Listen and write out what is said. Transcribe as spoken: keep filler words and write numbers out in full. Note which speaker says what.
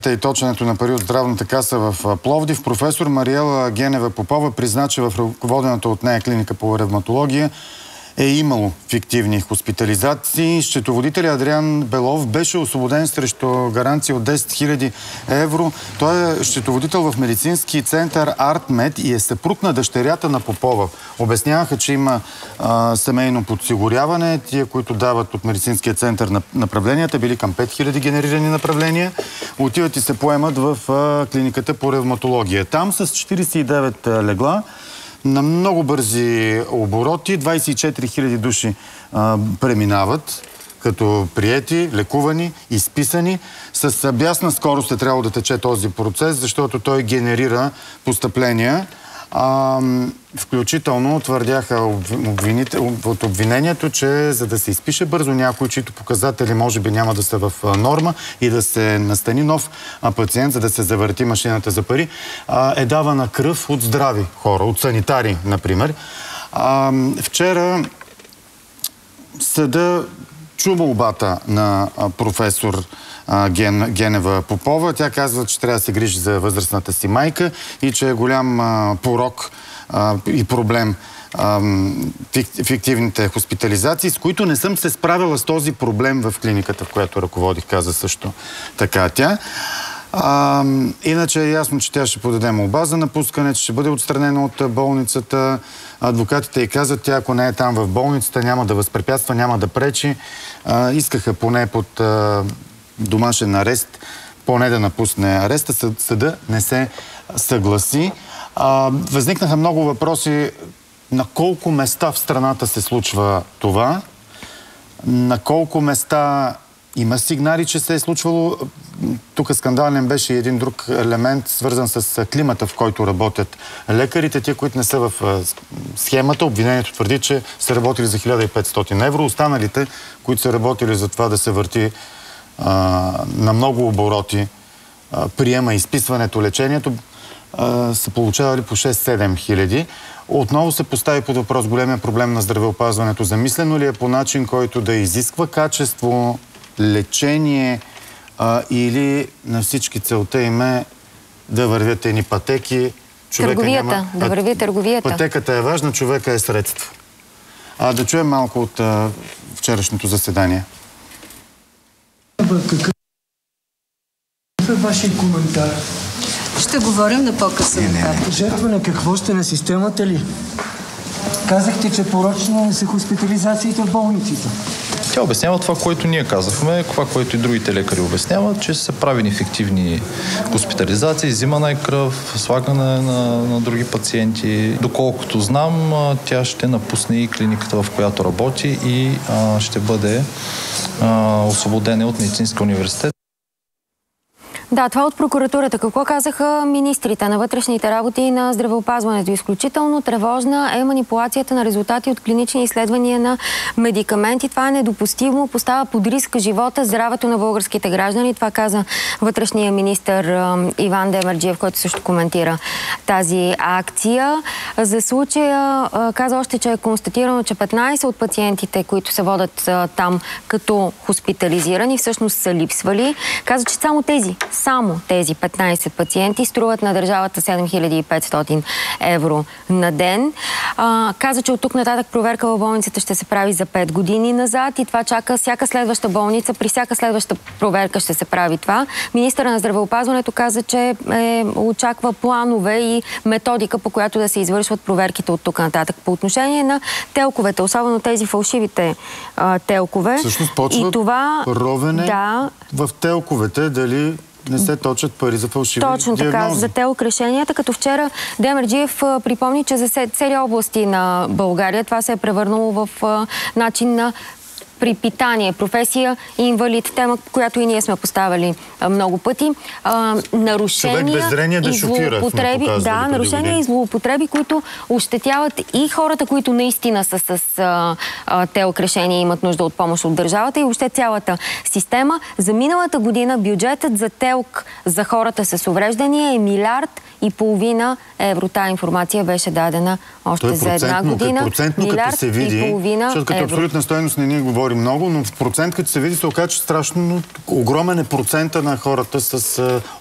Speaker 1: И точенето на пари от здравната каса в Пловдив, професор Мариела Генева-Попова призна, че в ръководената от нея клиника по ревматология е имало фиктивни хоспитализации. Счетоводителят Адриан Белов беше освободен срещу гаранция от десет хиляди евро. Той е счетоводител в медицински център Артмед и е съпруг на дъщерята на Попова. Обясняваха, че има а, семейно подсигуряване. Тия, които дават от медицинския център на направленията, били към пет хиляди генерирани направления, отиват и се поемат в а, клиниката по ревматология. Там с четиридесет и девет легла, на много бързи обороти, двадесет и четири хиляди души а, преминават като приети, лекувани, изписани. С бясна скорост е трябвало да тече този процес, защото той генерира постъпления. А, включително твърдяха обвините, от обвинението, че за да се изпише бързо някой, чието показатели може би няма да са в норма и да се настани нов пациент, за да се завърти машината за пари, а, е давана кръв от здрави хора, от санитари, например. А, вчера съда чу молбата на професор Ген, Генева Попова. Тя казва, че трябва да се грижи за възрастната си майка и че е голям а, порок а, и проблем а, фиктивните хоспитализации, с които не съм се справила с този проблем в клиниката, в която ръководих, каза също така тя. А, иначе е ясно, че тя ще подаде молба за напускане, че ще бъде отстранена от болницата. Адвокатите й казват, тя ако не е там в болницата, няма да възпрепятства, няма да пречи. А, искаха поне под а, домашен арест, поне да напусне ареста. Съда не се съгласи. А, възникнаха много въпроси на колко места в страната се случва това, на колко места има сигнали, че се е случвало. Тук скандален беше един друг елемент, свързан с климата, в който работят лекарите. Те, които не са в схемата, обвинението твърди, че са работили за хиляда и петстотин евро. Останалите, които са работили за това да се върти а, на много обороти, а, приема изписването, лечението, а, са получавали по шест-седем хиляди. Отново се постави под въпрос големия проблем на здравеопазването. Замислено ли е по начин, който да изисква качество, лечение, а, или на всички целта им е да вървят едни пътеки. Човека
Speaker 2: търговията,
Speaker 1: няма...
Speaker 2: да върви търговията.
Speaker 1: Пътеката е важна, човека е средство. А да чуем малко от а, вчерашното заседание.
Speaker 3: Какъв е вашия коментар?
Speaker 4: Ще говорим на по-късен етап.
Speaker 3: Жертва на какво сте, на системата ли? Казахте, че порочно са хоспитализациите в болниците.
Speaker 5: Тя обяснява това, което ние казахме, това, което и другите лекари обясняват, че са правени фиктивни хоспитализации, взимана е кръв, слагане на, на други пациенти. Доколкото знам, тя ще напусне и клиниката, в която работи, и а, ще бъде а, освободена от Медицинския университет.
Speaker 2: Да, това от прокуратурата. Какво казаха министрите на вътрешните работи и на здравеопазването? Изключително тревожна е манипулацията на резултати от клинични изследвания на медикаменти. Това е недопустимо, поставя под риск живота, здравето на българските граждани. Това каза вътрешния министър Иван Демерджиев, който също коментира тази акция. За случая каза още, че е констатирано, че петнайсет от пациентите, които се водят там като хоспитализирани, всъщност са липсвали. Каза, че само тези Само тези петнайсет пациенти струват на държавата седем хиляди и петстотин евро на ден. А, каза, че от тук нататък проверка в болницата ще се прави за пет години назад и това чака всяка следваща болница. При всяка следваща проверка ще се прави това. Министъра на здравеопазването каза, че е, очаква планове и методика, по която да се извършват проверките от тук нататък. По отношение на телковете, особено тези фалшивите а, телкове.
Speaker 1: Всъщност почва
Speaker 2: и това,
Speaker 1: ровене
Speaker 2: да,
Speaker 1: в телковете, дали не се точат пари за фалшиви
Speaker 2: Точно
Speaker 1: диагнози.
Speaker 2: така, за телк решенията, като вчера Демерджиев припомни, че за цели области на България това се е превърнало в а, начин на припитание, професия и инвалид. Тема, която и ние сме поставили а, много пъти. А, нарушения
Speaker 1: да
Speaker 2: и злоупотреби. Да, нарушения и злоупотреби, които ощетяват и хората, които наистина са с а, а, телк решения и имат нужда от помощ от държавата, и въобще цялата система. За миналата година бюджетът за телк за хората с увреждания е милиард и половина евро. Тая информация беше дадена още за една година.
Speaker 1: Процентно,
Speaker 2: милиард
Speaker 1: като се види,
Speaker 2: и половина
Speaker 1: защото като
Speaker 2: евро.
Speaker 1: абсолютна стойност не ни говори говори много, но в процент, като се види, се оказа, че страшно огромен е процента на хората с